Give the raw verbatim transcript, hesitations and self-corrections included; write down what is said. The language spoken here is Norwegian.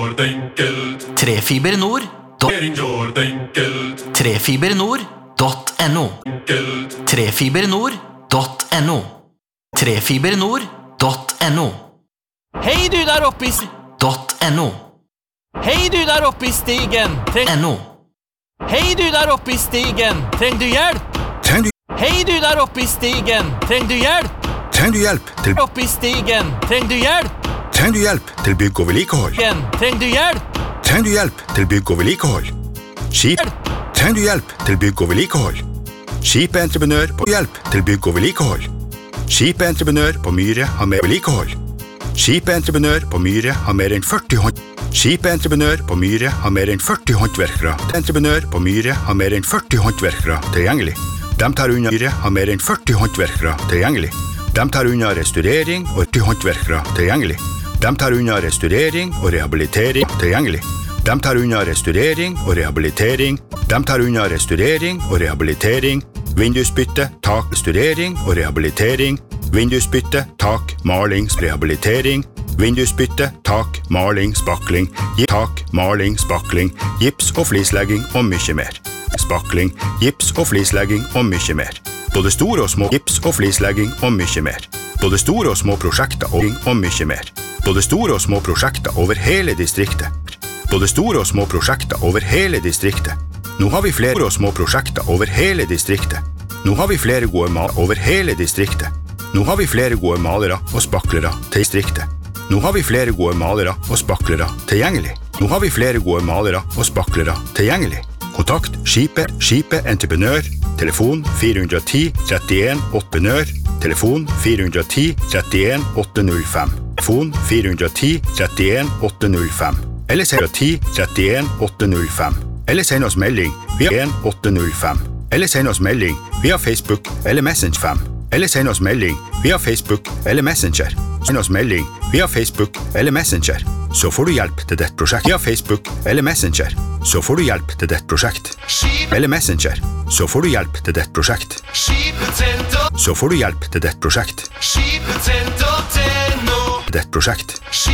gjort enkelt. Trefibernord. Gjort enkelt. Trefibernord.no. Enkelt. Trefibernord.no. Trefibernord.no. Hei du der oppe i s- .no. Hei du der oppe i stigen. Treng .no. Hei du der oppe i stigen. Treng du hjelp? Trenger du, Hei du der oppe i stigen. Treng du hjelp? trenger du hjelp til, Oppe i stigen. Treng du hjelp? trenger du hjelp til bygg og vedlikehold? Igen. Treng du hjelp? Trenger du hjelp til bygg og vedlikehold? Skip. Trenger du hjelp til bygg og vedlikehold? Skipeentreprenør på hjelp til bygg og vedlikehold. Skipeentreprenør på Myre har mer vedlikehold. Skipeentreprenør på Myre har mer enn førti hånd. Skipeentreprenør på Myre har mer enn førti håndverkere. Entreprenør på Myre har mer enn førti håndverkere tilgjengelig. De tar unna Myre har mer enn førti håndverkere tilgjengelig. De tar unna restaurering og førti håndverkere tilgjengelig. De tar unna restaurering og rehabilitering tilgjengelig. De tar unna restaurering og rehabilitering. De tar unna restaurering og rehabilitering. Vindusbytte, tak, restaurering og rehabilitering. Vindusbytte, tak, maling, rehabilitering. Vindusbytte, tak, maling, spakling, gi- tak, maling, spakling, gips og flislegging og mye mer. Spakling, gips og flislegging og mye mer. Både store og små gips og flislegging og mye mer. Både store og små prosjekter og, og mye mer. Både store og små prosjekter over hele distriktet. Både store og små prosjekter over hele distriktet. Nå har vi flere og små prosjekter over hele distriktet. Nå har vi flere gode mal over hele distriktet. Nå har vi flere gode malere og spaklere til distriktet. Nå har vi flere gode malere og spaklere tilgjengelig. Nå har vi flere gode malere og spaklere tilgjengelig. Kontakt Skipet, Skipet Entreprenør, telefon fire ett null trettien åtte nør, telefon fire ett null trettien åtte null fem, telefon fire ett null trettien åtte null fem, eller send ti trettien åtte null fem, eller send oss melding via en åtte null fem, eller send oss melding via Facebook eller Messenger fem, eller send oss melding via Facebook eller Messenger. Send oss melding via Facebook eller Messenger, så får du hjelp til dette prosjekt. Via Facebook eller Messenger, så får du hjelp til dette prosjekt. Eller Messenger, så får du hjelp til dette prosjekt. Så får du hjelp til dette prosjekt. Dette prosjekt.